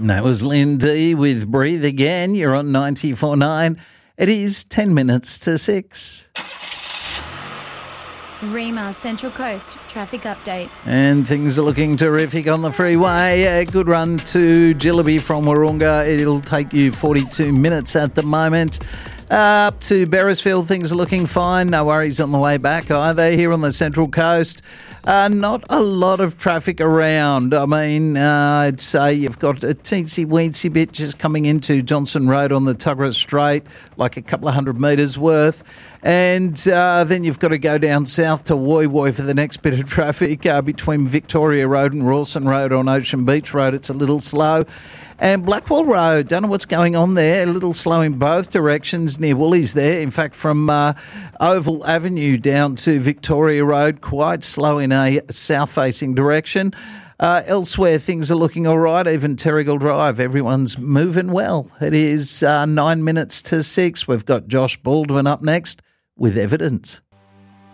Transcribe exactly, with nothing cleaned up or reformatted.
That was Lindy with Breathe Again. You're on ninety-four point nine. It is ten minutes to six. Rima Central Coast traffic update. And things are looking terrific on the freeway. A good run to Jillaby from Wahroonga. It'll take you forty-two minutes at the moment. Uh, up to Beresfield, things are looking fine. No worries on the way back either. Here on the Central Coast, uh, not a lot of traffic around. I mean, uh, I'd say you've got a teensy-weensy bit just coming into Johnson Road on the Tuggerah Strait, like a couple of hundred metres worth. And uh, then you've got to go down south to Woy Woy for the next bit of traffic uh, between Victoria Road and Rawson Road on Ocean Beach Road. It's a little slow. And Blackwell Road, don't know what's going on there. A little slow in both directions near Woolies there. In fact, from uh, Oval Avenue down to Victoria Road, quite slow in a south-facing direction. Uh, elsewhere, things are looking all right. Even Terrigal Drive, everyone's moving well. It is uh, nine minutes to six. We've got Josh Baldwin up next with Evidence.